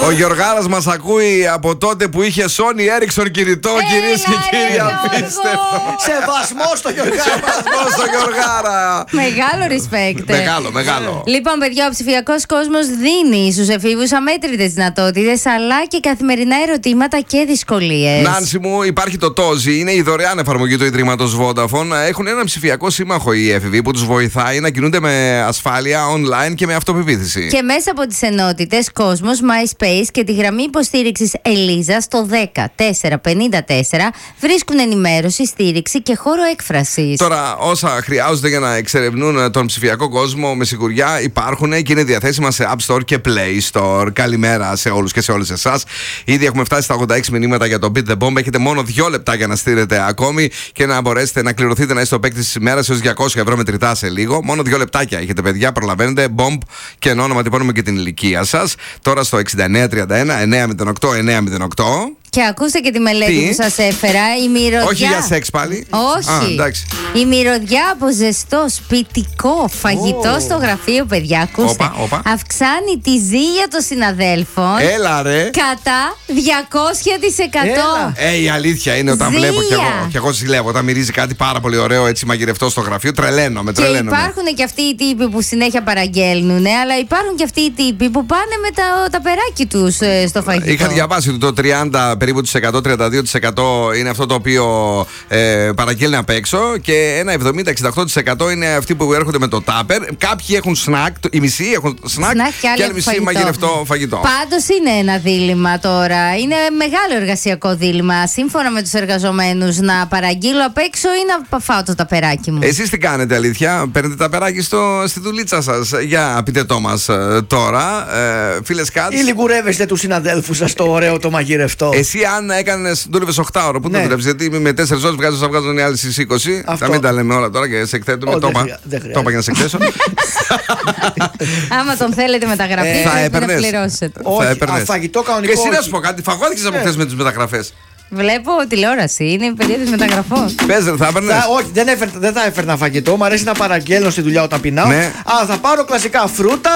Ο Γιωργάρας μας ακούει από τότε που είχε Sony Ericsson κινητό, κυρίες και κύριοι. Απίστευτο. Σεβασμό στο Γιωργάρα. Σεβασμό στο Γιωργάρα. Μεγάλο respect. Μεγάλο. Λοιπόν, παιδιά, ο ψηφιακός κόσμος δίνει στους εφήβους αμέτρητες δυνατότητες, αλλά και καθημερινά ερωτήματα και δυσκολίες. Νάνση μου, υπάρχει το Tozi, είναι η δωρεάν εφαρμογή του Ιδρύματος Vodafone. Έχουν έναν ψηφιακό σύμμαχο οι έφηβοι που τους βοηθάει να κινούνται με ασφάλεια online και με αυτοπεποίθηση. Και μέσα από τις ενότητες Κόσμος, MySpace και τη γραμμή υποστήριξης Ελίζα στο 10454 βρίσκουν ενημέρωση, στήριξη και χώρο έκφρασης. Τώρα, όσα χρειάζονται για να εξερευνούν τον ψηφιακό κόσμο με σιγουριά υπάρχουν και είναι διαθέσιμα σε App Store και Play Store. Καλημέρα σε όλους και σε όλες εσάς. Ήδη έχουμε φτάσει στα 86 μηνύματα για το Beat the Bomb. Έχετε μόνο 2 λεπτά για να στείλετε ακόμη και να μπορέσετε να κληρωθείτε να είστε ο παίκτης της ημέρας έως 200 ευρώ μετρητά σε λίγο. Μόνο 2 λεπτάκια έχετε, παιδιά. Προλαβαίνετε. Bomb και ένα όνομα, τυπώνουμε και την ηλικία σας. Τώρα στο 6931 908 908. Και ακούστε και τη μελέτη που σας έφερα. Η μυρωδιά. Όχι για σεξ πάλι. Όχι. Η μυρωδιά από ζεστό σπιτικό φαγητό στο γραφείο, παιδιά. Ακούστε. Αυξάνει τη ζήλια των συναδέλφων. Έλα ρε. Κατά 200%. Η αλήθεια είναι όταν βλέπω κι εγώ ζηλεύω. Όταν μυρίζει κάτι πάρα πολύ ωραίο έτσι μαγειρευτό στο γραφείο, τρελαίνομαι. Και υπάρχουν και αυτοί οι τύποι που συνέχεια παραγγέλνουν, αλλά υπάρχουν και αυτοί οι τύποι που πάνε με τα ταπεράκι τους στο φαγητό. Είχα διαβάσει ότι το 30 περίπου 32% είναι αυτό το οποίο παραγγέλνει απ' έξω και ένα 70-68% είναι αυτοί που έρχονται με το τάπερ. Κάποιοι έχουν σνακ, οι μισοί έχουν σνακ και άλλοι μισοί μαγειρευτό φαγητό. Πάντως είναι ένα δίλημμα τώρα. Είναι μεγάλο εργασιακό δίλημμα. Σύμφωνα με τους εργαζομένους, να παραγγείλω απ' έξω ή να φάω το ταπεράκι μου. Εσείς τι κάνετε, αλήθεια? Παίρνετε ταπεράκι στη δουλίτσα σας? Για πείτε το μας τώρα, φίλες Κάτς. Ή λιγουρεύεστε τους συναδέλφους σας το ωραίο το μαγειρευτό? Εσύ, αν δούλευες 8 ώρες, πού δεν δούλευες? Γιατί με 4 ώρες βγάζουν οι άλλοι στις 20. Θα μην τα λέμε όλα τώρα και σε εκθέτουμε. Το είπα για να σε εκθέσω. Άμα τον θέλετε μεταγραφή, θα πληρώσετε. Όχι, φαγητό κανονικό. Και εσύ να σου πω κάτι, φαγώθηκες από χθες με τις μεταγραφές. Βλέπω τηλεόραση, είναι η περίοδος μεταγραφών. Πες, θα έπαιρνες? Όχι, δεν θα έφερνα φαγητό. Μου αρέσει να παραγγέλνω στη δουλειά όταν πεινάω. Αλλά θα πάρω κλασικά φρούτα.